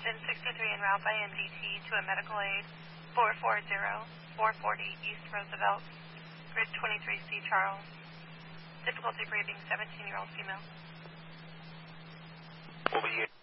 Engine 63 en route by MDT to a medical aid 440-440 East Roosevelt, grid 23C Charles. Difficulty breathing, 17-year-old female. Over here.